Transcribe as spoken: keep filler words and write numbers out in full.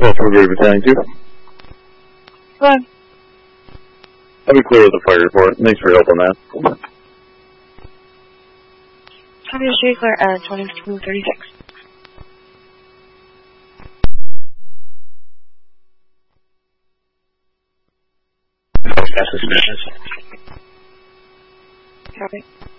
Buffalo Grade Battalion two. Go ahead. I'll be clear with the fire report. Thanks for your help on that. Copy the street clear at twenty-two thirty-six. Copy.